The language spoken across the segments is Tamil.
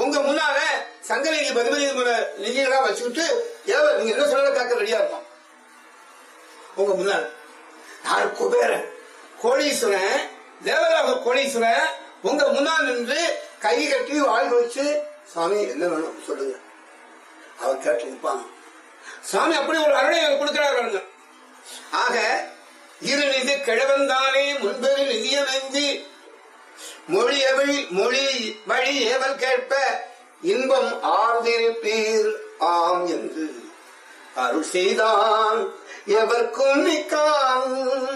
உங்க முன்னால சங்கலிங்க பதிமதி லிங்கங்களா வச்சுக்கிட்டு நீங்க என்ன சொல்ல காக்க ரெடியா இருக்கும். உங்க முன்னால யார் குபேரன் கோடீஸ்வரன் தேவராக கோடீஸ்வரன் உங்க முன்னால் நின்று கை கட்டி வாழ் வச்சு சுவாமி என்ன வேணும் சொல்லுங்க. அவர் கேட்டு நிற்பாங்க. சுவாமி அப்படி ஒரு அருளை கொடுக்கிறார்கள். ஆக இரு நிதி கிழவந்தானே முன்பெரு நிதிய நெஞ்சி மொழி வழி ஏவல் கேட்ப இன்பம் ஆர்ந்திருப்பீர் ஆம் என்று அருள் செய்தான் எவர்க்கும் நிக்கான்.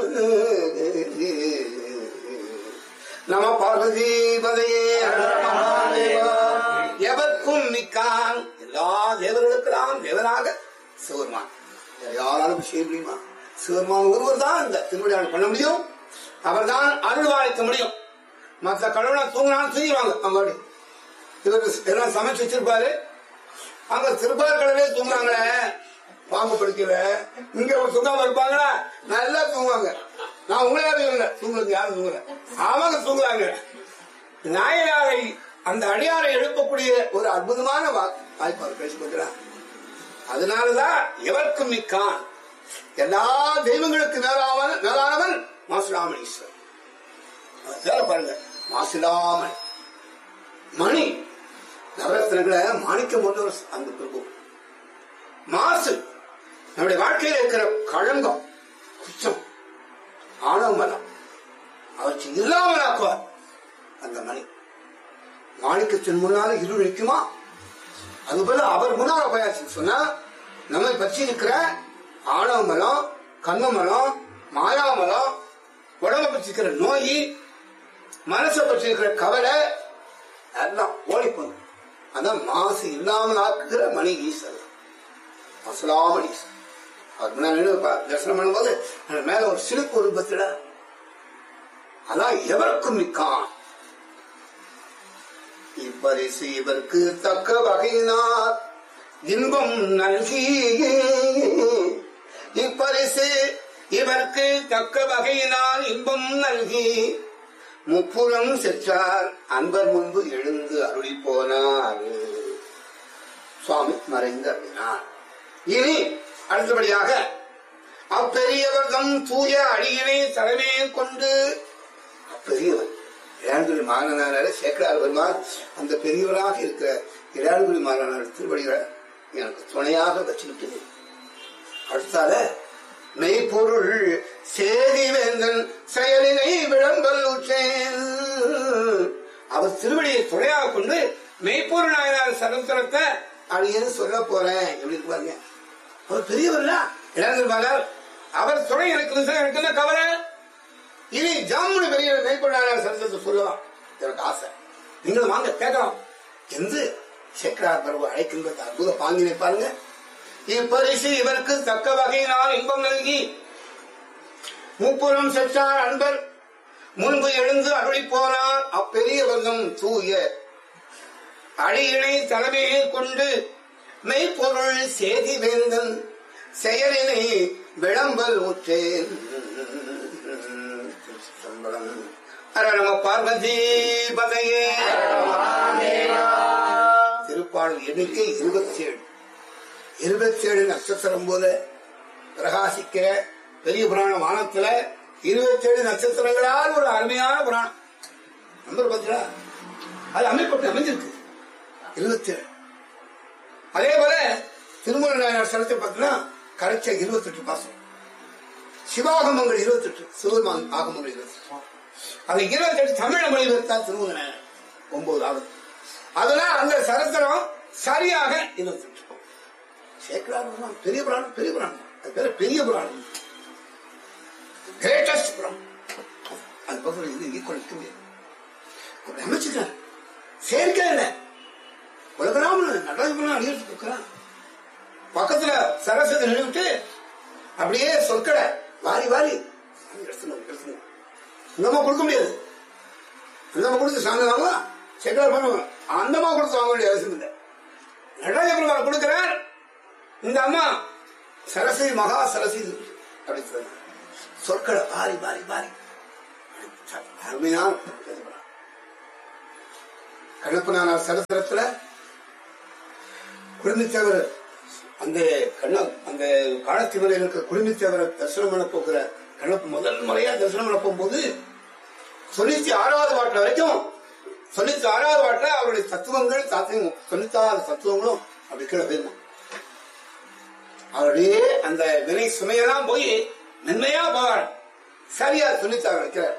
நம பார்வதிபதையே எவர்க்கும் நிக்கான். எல்லா தேவர்களுக்கெல்லாம் தேவனாக சிவருமான். யாராலும் செய்ய முடியுமா? சிவருமான் ஒருவர் தான் இந்த திருவிழாவை பண்ண முடியும். அவர் தான் அருள் வாய்க்க முடியும். மற்ற கடவுளை தூங்கினாலும் தூங்கிடுவாங்க. அவங்க இவருக்கு எல்லாம் சமைச்சு வச்சிருப்பாரு. அங்க திருப்பார்களே தூங்குறாங்களே பாம்பு படிக்கல. இங்க தூங்காம இருப்பாங்களா? நல்லா தூங்குவாங்க. நான் உங்களே இல்லை தூங்குறது யாரும் தூங்கல. அவங்க தூங்குறாங்க. நாயனாரை அந்த அடியாரை எழுப்பக்கூடிய ஒரு அற்புதமான வாய்ப்பாக பேசப்படுகிறார். அதனாலதான் எவர்க்கும் மிக்கான். எல்லா தெய்வங்களுக்கு மேலானவன் மாசுராமணீஸ்வரர். பாருங்க, மாசிலாமணி மணி நவரத்னங்களை மாணிக்கம் போன்ற அந்த பிரபு. மாசு நம்முடைய வாழ்க்கையில் இருக்கிற களங்கம், குற்றம், ஆணவமலம் அவற்றை இல்லாமலாக்குவார் அந்த மணி. மாணிக்கத்தின் முன்னால இருள் நிற்குமா? அதுபோல அவர் முன்னால போயாச்சு சொன்னா நம்மை பற்றி இருக்கிற ஆணவமலம், கண்மமலம், மாயாமலம், உடம்பை பற்றி இருக்கிற நோய், மனசை பற்றி இருக்கிற கவலை எல்லாம் ஓடி போகும். அதான் மாசு இல்லாமல் ஆக்குகிற மணி ஈஸ்வரர் அசலாமணி. அவர் தரிசனம் பண்ணும்போது மேல ஒரு சிலுக்கு ரூபத்துல அதான் எவருக்கும் மிக்கான். இப்பரிசு இவருக்கு தக்க வகையினார் இன்பம் நல்கி. இப்பரிசு இவருக்கு தக்க வகையினால் இன்பம் நல்கி முப்புறம் செற்றார் அன்பர் முன்பு எழுந்து அருளி போனார். சுவாமி மறைந்து அருளினார். இனி அடுத்தபடியாக அப்பெரியவர்தம் தூய அடியினை தலைமையை கொண்டு அப்பெரியவர் இளையான்குடி மாறனார சேக்கரார் வருவார். அந்த பெரியவராக இருக்கிற இளையான்குடி மாறனார் திருவடிகளை எனக்கு துணையாக வச்சுக்கிட்டு அடுத்தால மெய்ப்பொருள் சேதி வேந்தன் செயலினை விளம்பல் உற்றேன். அவர் திருவடியை துணையாக கொண்டு மெய்ப்பொருள் நாயனார் சரஸ்வரத்தை அடியேன்னு சொல்ல போறேன். எப்படி இருப்பாங்க? அவர் பெரியவர்ல இளைஞர். அவர் துணை எனக்கு என்ன கவலை? இனி ஜாமுனு பெரிய மெய்ப்பொருள் நாயனார் சரஸ்வரத்தை சொல்லலாம். எனக்கு ஆசை. நீங்களும் வாங்க கேட்கலாம் என்று சேக்கரார் பிரபு அழைக்கின்ற அற்புத பாங்கினை பாருங்க. இப்பரிசு இவருக்கு தக்க வகையினால் இன்பம் நல்கி முப்புறம் செற்றார் அன்பர் முன்பு எழுந்து அருளி போனார். அப்பெரியவர்தம் தூய அடியினை தலைமையை கொண்டு மெய்ப்பொருள் சேதி வேந்தன் செயலினை விளம்பல் ஊற்றேன். நம பார்வதி பதையே. திருப்பாடல் எண்ணிக்கை 27. 27 நட்சத்திரம் போல பிரகாசிக்கிற பெரிய புராண வானத்துல 27 நட்சத்திரங்களால் ஒரு அருமையான புராணம். நம்பர் பார்த்தீங்களா? அது அமைப்பட்டு அமைஞ்சிருக்கு 27. அதே போல திருமூல நாயனார் ஸ்தலத்தை பார்த்தீங்கன்னா கரைச்ச 28 பாசம். சிவாகமங்கள் 28, சிவமான் ஆகமங்கள் 28. அது 28 தமிழ மொழிபெயர்த்தா திருமூல நாயனார் 9 ஆகுது. அதெல்லாம் அந்த சரித்திரம் சரியாக 28. சேக்கரார் பெரிய புராணம், பெரிய புராணம். அது பேர பெரிய புராணம், கிரேட்டஸ்ட் புராணம். அது பக்கம் இது ஈக்குவல் இருக்க முடியாது. அமைச்சுட்டார் சேர்க்கை இல்லை. உலகராமன் நடராஜபுரம் அடியெடுத்து கொடுக்கிறான். பக்கத்துல சரஸ்வதி நினைவிட்டு அப்படியே சொற்கடை வாரி வாரி எடுத்துணும். இந்தமா கொடுக்க முடியாது. அந்தமா கொடுத்து சாமி வாங்கலாம், சேக்கரார் பண்ணுவாங்க. அந்தமா கொடுத்து வாங்க வேண்டிய அவசியம் இல்லை. நடராஜபுரம் கொடுக்கிறார். இந்த அம்மா சரஸ்வதி மகா சரஸ்வதி அப்படி சொற்களை பாரி பாரி பாரி அருமையான கண்ணப்பனார் சரித்திரத்துல குடும்பத்தேவர் அந்த அந்த காலத்திவரையில் இருக்கிற குடும்பத்தேவரை தரிசனம் பண்ண போகிற கண்ணப்ப முதல் முறையா தரிசனம் பண்ண போகும்போது 96வது பாட்டுல வரைக்கும் 96வது பாட்டுல அவருடைய தத்துவங்கள் 96 தத்துவங்களும் அப்படி கீழே போயிருந்தோம். அவருடைய அந்த வினை சுமையெல்லாம் போய் மென்மையா போவார். சரியா 96 வைக்கிறார்.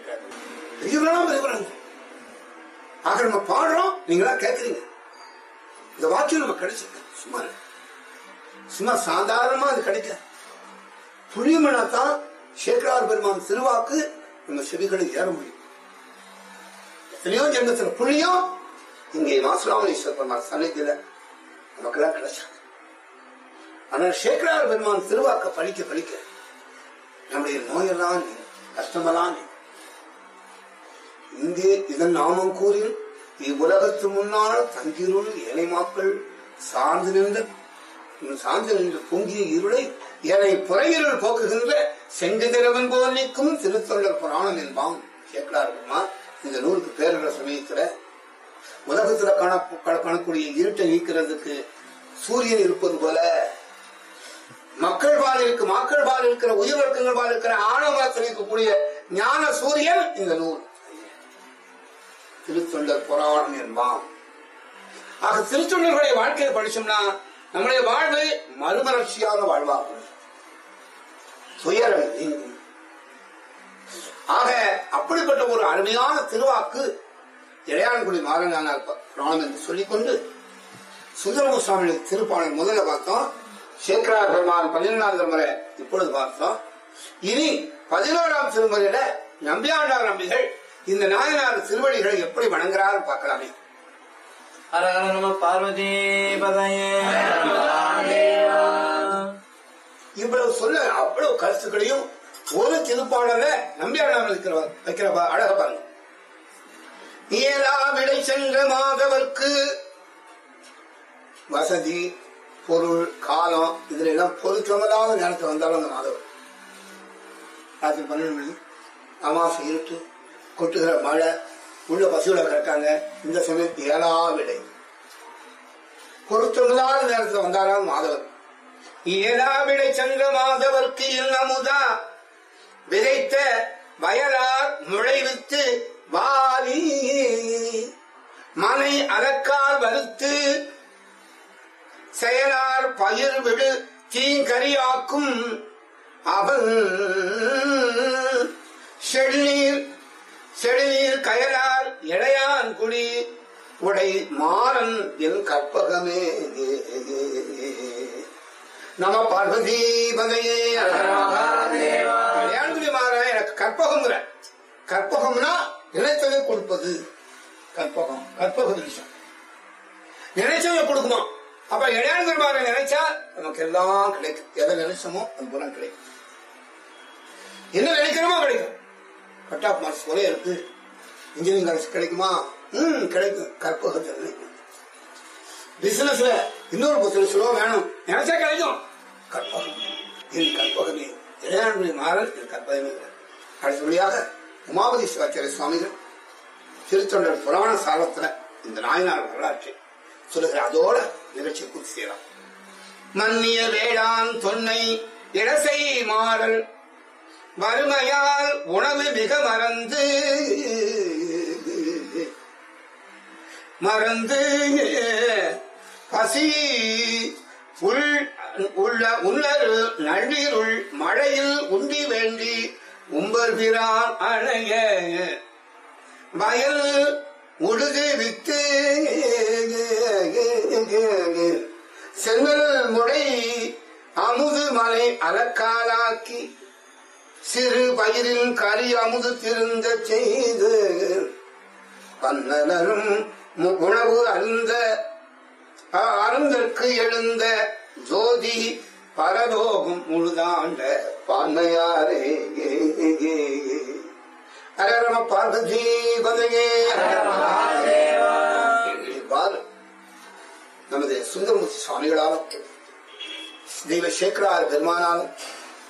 ஆக நம்ம பாடுறோம், நீங்களா கேட்கறீங்க. இந்த வாக்கியம் நம்ம கிடைச்சிருக்க சும்மா சாதாரணமா அது கிடைக்க புண்ணியமனாத்தான் சேக்கரார் பெருமான் திருவாக்கு நம்ம செவிகளை ஏற முடியும். எத்தனையோ ஜென்மத்துல புண்ணியம் இங்கே மாசுராமேஸ்வர பெருமான் சன்னிதியில நமக்கெல்லாம் கிடைச்சாங்க. ஆனால் சேக்கரார் பெருமான் திருவாக்க படிக்க படிக்க நம்முடைய நோயெல்லாம் கஷ்டமெல்லாம் இங்கே இதன் நாமம் கூறில் இவ்வுலகத்து முன்னால் தங்கிருள் ஏழை மாக்கள் சார்ந்து நின்ற பொங்கிய இருளை ஏழை புறையிருள் போக்குகின்ற செங்கதிரவன் போல் நிற்கும் திருத்தொண்டர் புராணம் என்பான் சேக்கரார் பெருமான். இந்த நூலுக்கு பேருள்ள சமயத்துல உலகத்துல காணக்கூடிய இருட்டை நீக்கிறதுக்கு சூரியன் இருப்பது போல மக்கள் பால் இருக்கிற உயிர் வர்க்கங்கள் பால் இருக்கிற ஆணவத்தில் இருக்கக்கூடிய ஞான சூரியன் இந்த நூல் திருத்தொண்டர் புராணம் என்பான். ஆக திருத்தொண்டர்களுடைய வாழ்க்கையை படிச்சோம்னா நம்முடைய வாழ்வு மறுமலர்ச்சியான வாழ்வாகும், துயரம் நீங்கும். ஆக அப்படிப்பட்ட ஒரு அருமையான திருவாக்கு இளையான்குடி மாறனார் புராணம் என்று சொல்லிக்கொண்டு சுந்தரமு சுவாமி திருப்பாடல் முதல்ல பார்த்தோம். சேக்கரார் பெருமான் 12ஆம் திருமுறை இப்பொழுது பார்த்தோம். இனி 11ஆம் திருமுறையில நம்பியாண்டார் நம்பிகள் இந்த நாயனார் திருவடிகளை எப்படி வணங்குறாரு பார்க்கலாமே. பார்வதி இவ்வளவு சொல்ல அவ்வளவு கருத்துக்களையும் ஒரு திருப்பாடல நம்பியாண்டார் வைக்கிற அழக பாருங்க. ஏலா விடை சென்ற மாதவர்க்கு வசதி பொருள் காலம் இதுல எல்லாம் பொருத்தமில்லாத நேரத்தில் வந்தாலும் அந்த மாதவர் ராத்திரி 12 மணி அமாவாசை இருட்டு கொட்டுகிற மழை உள்ள பசியோட கிடக்காங்க. இந்த சமயத்து ஏழா விடை பொருத்தமில்லாத நேரத்தில் வந்தாலும் மாதவர். ஏழா விடை சென்ற மாதவர்க்கு இன்னமுதா விதைத்த வயலார் முளைவித்து வாரி மனை அலக்கால் வறுத்து செயலார் பயிர் விடு தீங்கரியாக்கும் அவன் செழுநீர் கயலார் இளையான் குடி உடை மாறன் என் கற்பகமே நம பார்வதி பதையே. இளையான்குடி மாறன் எனக்கு கற்பகம்ங்கிற. கற்பகம்னா நினைத்ததை கொடுப்பது. கற்பக விஷயம் நினைச்சதை கொடுக்குமா. அப்ப இளையான்குடி மாறன் நினைச்சா நமக்கு எல்லாம் கிடைக்கும். எதை நினைச்சோமோ அது போல கிடைக்கும். என்ன நினைக்கிறோமோ கிடைக்கும். கட் ஆஃப் மார்க்ஸ் ஒரே இருக்கு. இன்ஜினியரிங் காலேஜ் கிடைக்குமா? கிடைக்கும். கற்பகத்தை நினைக்கும். பிசினஸ்ல இன்னொரு 10 லட்சம் வேணும் நினைச்சா கிடைக்கும். கற்பகம் என் கற்பகமே. இளையான்குடி மாறன் என் கற்பகமே. அடுத்தபடியாக உமாபதி சிவாச்சாரிய சுவாமிகள் திருத்தொண்டர் புராண சாலத்துல இந்த நாயனார் வரலாற்றை சொல்லுகிற அதோட நிகழ்ச்சி பூர்த்தி செய்யலாம். மன்னிய வேளாண் தொன்னை இடசை மாறல் வறுமையால் உணவு மிக மறந்து பசி உள்ள நன்னீருள் மழையில் உண்டி வேண்டி உம்பர் பிரான் அணைய வயல் உழுது வித்து சென்னல் முடை அமுது மலை அலக்காலாக்கி சிறு பயிரின் கரி அமுது திருந்த செய்து பன்னலரும் உணவு அருந்தற்கு எழுந்த ஜோதி பரலோகம் முழுதாண்ட பான்மையாரே. அரரம பார்வதி பதையே. நமது சுந்தரமூர்த்தி சுவாமிகளாலும் தெய்வ சேக்கரார் பெருமானாலும்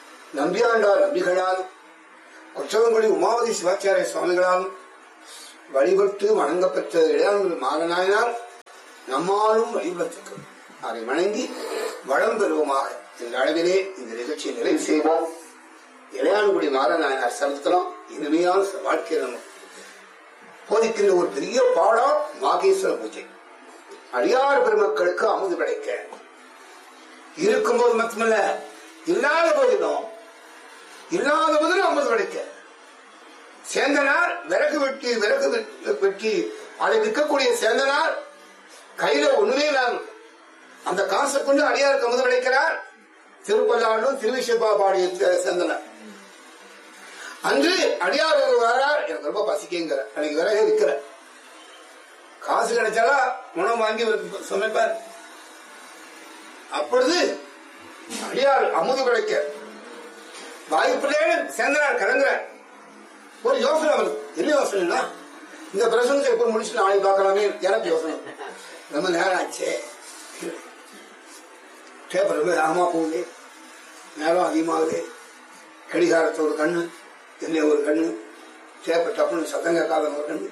நம்பியாண்டார் நம்பிகளாலும் குற்றவங்குடி உமாவதி சிவாச்சாரிய சுவாமிகளாலும் வழிபட்டு வணங்கப்பெற்ற இளையான்குடி மாறனாயினார் நம்மாலும் வழிபட்டு அதை வணங்கி வளம் பெறுவோமாக என்ற அளவிலே இந்த நிகழ்ச்சியை நிறைவு செய்வோம். இளையான்குடி மாறனாயினார் சரித்திரம் இனிமையான வாழ்க்கையில் போதிக்கின்ற ஒரு பெரிய பாடம் மாகேஸ்வர பூஜை. அடியார் பெருமக்களுக்கு அமுது கிடைக்க இருக்கும்போது மட்டுமல்ல, இல்லாத போதிலும் அமுது கிடைக்க சேந்தனார் விறகு வெட்டி அதை விற்கக்கூடிய சேந்தனார் கையில ஒண்ணுமே இல்லாம அந்த காசை கொண்டு அடியாருக்கு அமுது கிடைக்கிறார். திருப்பல்லாண்டும் திருவிசைப்பா பாடிய சேந்தனார் அன்று அடியார் வரார், எனக்கு ரொம்ப பசிக்குங்கிற அன்னைக்கு விறகு விற்கிற காசு கிடைச்சாலா உணவு வாங்கி சமைப்பார். அப்பொழுது அடியார் அமுது கிடைக்க வாய்ப்பிலே சேந்தனார் கலங்குறார். ஒரு யோசனை வருது. என்ன யோசனைனா, இந்த பிரசனத்தை எப்ப முடிச்சு நாளைக்கு பார்க்கலாமே எனக்கு யோசனை. ரொம்ப நேரம் ஆச்சு, பேப்பர் ரொம்ப வேகமா போகுது, நேரம் அதிகமாகுது, கடிகாரத்தை ஒரு கண்ணு, என்ன ஒரு கண்ணு, பேப்பர் டப்புன்னு சத்தம் கேட்காத ஒரு கண்ணு.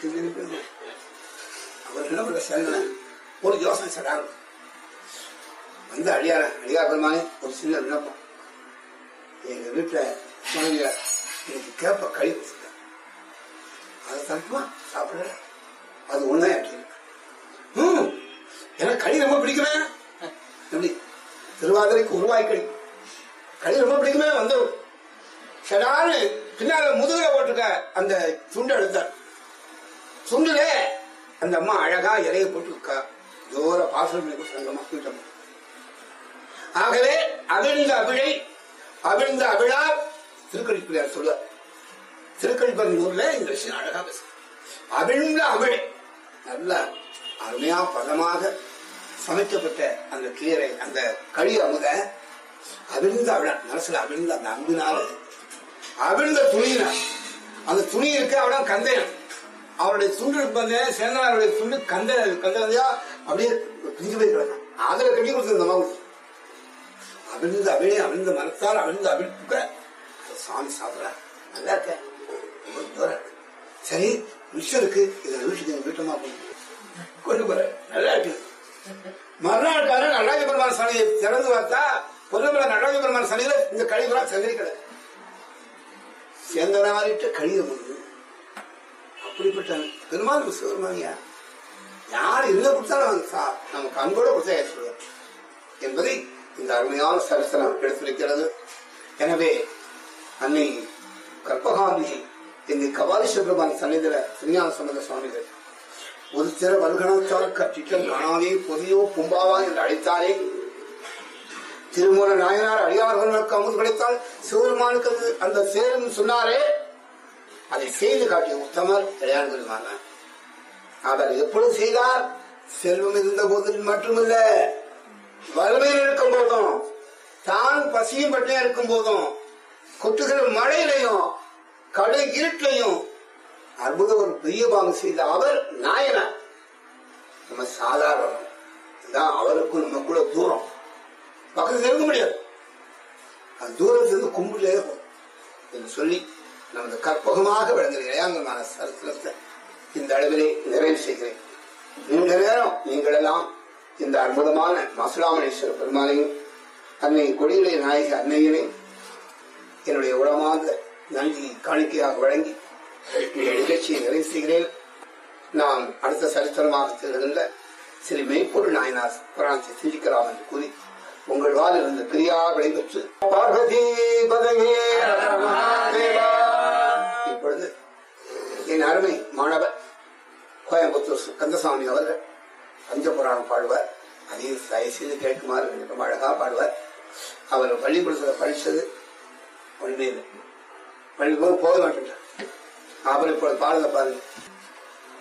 அவர் என்ன பண்ண சேர்ந்தன ஒரு யோசனை சடாங்க வந்து அடியார் பெருமானே ஒரு சின்ன விண்ணப்பம். எங்க வீட்டுல மனைவிய எனக்கு கேப்ப கழி கொடுத்துட்ட, அதை தரப்புமா சாப்பிட அது ஒண்ணுதான் எனக்கு எனக்கு களி ரொம்ப பிடிக்குமே. எப்படி திருவாதிரைக்கு உருவாய் களி ரொம்ப பிடிக்குமே. வந்து சடான்னு பின்னால முதுகுல போட்டுக்க அந்த துண்டை எடுத்தார். துண்டுல அந்த அம்மா அழகா இலைய போட்டு ஜோர பாசனம் பண்ணி கொடுத்தாங்கம்மா வீட்டம்மா. ஆகவே அவிழ்ந்த அவிழார் திருக்கழிப்பிள்ளையார் சொல்லுவார். திருக்கழிப்பூர்ல இந்த விஷயம் அழகா பேச அவிழ்ந்த அவிழை நல்ல அருமையா பதமாக சமைக்கப்பட்ட அந்த கீரை அந்த களி அமுத அவிழ்ந்த அவிழார் மனசுல அவிழ்ந்த அந்த அம்பினால அவிழ்ந்த துணியினார். அந்த துணி இருக்கு அவனா கந்தையன். அவருடைய துண்டு இருப்பது சேந்தனாருடைய துண்டு கந்தையா அப்படியே பிரிஞ்சு போய் கிடக்கும். அதுல கட்டி கொடுத்தது அம்மா அவிழ்ந்த அவிழை அவிழ்ந்த மனத்தால் அவிழ்ந்த அவிழ்ப்புக்க சாமி சாப்பிட நல்லா இருக்க. சரி விஷயம் இருக்கு, இதுல வீட்டுக்கு வீட்டமா கொண்டு போற நல்லா இருக்கு. மறுநாள் காலம் நடராஜ பெருமாள் சாலையை திறந்து பார்த்தா பொருளமல நடராஜ பெருமாள் சாலையில இந்த கழிவுலாம் செதறிக்கல சேந்தனாரிட்ட கழிவு முடியும். அப்படிப்பட்ட பெருமாள் சிவருமானியா யார் என்ன கொடுத்தாலும் நமக்கு அன்போட கொடுத்தா ஏற்றுவார் என்பதை இந்த அருமையான சரித்திரம் எடுத்துரைக்கிறது. எனவே அன்னை கற்பகாம்பிகை எங்க கபாலீஸ்வர பெருமான் சன்னிதில திருஞான சம்பந்த சுவாமிகள் ஒரு திற வல்கணத்தால் கற்றிட்டம் காணாதே பொதியோ பும்பாவா என்று அழைத்தாரே. திருமூல நாயனார் அடியார்களுக்கு அமுது கிடைத்தால் சிவபெருமானுக்கு அந்த சேரும் சொன்னாரே, அதை செய்து காட்டிய உத்தமர் இளையான்குடி மாறனார். அவர் எப்பொழுது செய்தார்? செல்வம் இருந்த போதில் மட்டுமல்ல, வறுமையில் இருக்கும் போதும், தான் பசியும் பட்டினியா இருக்கும் போதும், கொட்டுகிற மழையிலையும் கடை இருட்டிலையும் அற்புத ஒரு பெரிய பாங்கு செய்த அவர் நாயனார். நம்ம சாதாரண அவருக்கும் நம்ம கூட தூரம் பக்கத்துல இருக்க முடியாது. அது தூரத்திலிருந்து கும்பிடலே என்று சொல்லி நமது கற்பகமாக விளங்குகிற இளையாங்கமான சரித்திரத்தை இந்த அளவிலே நிறைவு செய்கிறேன். நீண்ட நேரம் நீங்கள் எல்லாம் இந்த அற்புதமான மசுலாமணேஸ்வர பெருமானையும் அன்னை கொடியிலே நாயகி அன்னையினையும் என்னுடைய உளமார்ந்த நன்றி காணிக்கையாக வழங்கி இந்த நிகழ்ச்சியை நிறைவு செய்கிறேன். நாம் அடுத்த சரித்திரமாக திகழ்கின்ற ஸ்ரீ மெய்ப்பொருள் நாயனார் புராணத்தை சிந்திக்கலாம் என்று கூறி உங்கள் வாழ் இருந்த பிரியா விடைபெற்று பார்வதி பதவே. இப்பொழுது என் அருமை மாணவர் கோயம்புத்தூர் கந்தசாமி அவர்கள் பஞ்சபுராணம் பாடுவார். அதையும் தயவு செய்து கேட்குமாறு ரொம்ப அழகா பாடுவார். அவர் பள்ளிக்கூடத்தில் படித்தது ஒன்றே இல்லை, பள்ளிக்கூடம் போக மாட்டேன். அப்புறம் இப்பொழுது பாடுத பாருங்க.